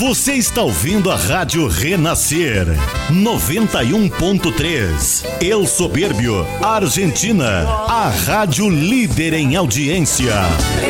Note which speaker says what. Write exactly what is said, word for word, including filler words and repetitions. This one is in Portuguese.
Speaker 1: Você está ouvindo a Rádio Renascer, noventa e um ponto três. El Soberbio, Argentina. A rádio líder em audiência.